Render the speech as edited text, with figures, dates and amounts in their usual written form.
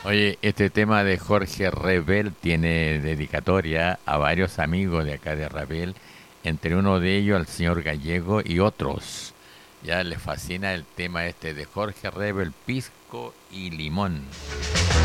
Oye, este tema de Jorge Rebel tiene dedicatoria a varios amigos de acá de Rebel, entre uno de ellos al señor Gallego y otros. Ya les fascina el tema este de Jorge Rebel, Pisco y Limón.